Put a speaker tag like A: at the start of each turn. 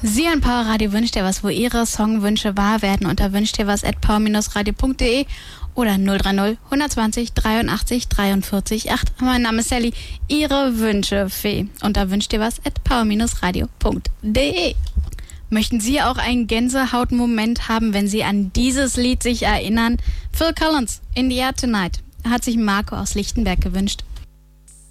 A: Sie an Power Radio wünscht dir was, wo Ihre Songwünsche wahr werden unter wünschtdirwas@power-radio.de oder 030 120 83 43 8. Mein Name ist Sally, Ihre Wünschefee unter wünschtdirwas@power-radio.de. Möchten Sie auch einen Gänsehautmoment haben, wenn Sie an dieses Lied sich erinnern? Phil Collins, In the Air Tonight, hat sich Marco aus Lichtenberg gewünscht.